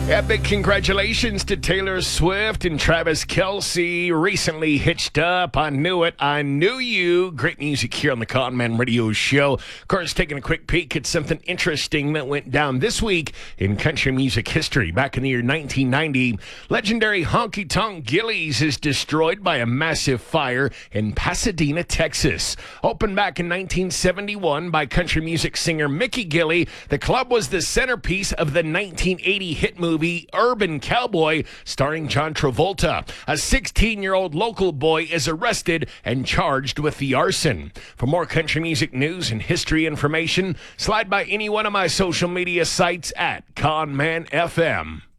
Epic congratulations to Taylor Swift and Travis Kelce. Recently hitched up. I knew it. I knew you. Great music here on the Con Man Radio Show. Of course, taking a quick peek at something interesting that went down this week in country music history. Back in the year 1990, legendary Honky Tonk Gilley's is destroyed by a massive fire in Pasadena, Texas. Opened back in 1971 by country music singer Mickey Gilley, the club was the centerpiece of the 1980 hit movie Urban Cowboy, starring John Travolta. A 16-year-old local boy is arrested and charged with the arson. For more country music news and history information, slide by any one of my social media sites at Con Man FM.